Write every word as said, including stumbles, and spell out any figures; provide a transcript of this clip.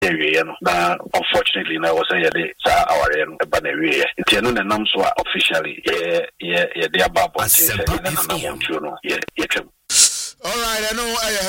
area no na unfortunately na was say the sa our no ba na area nti no na nam so officially yeah yeah yeah they about what say na na mo no yeah yeah. All right, I know I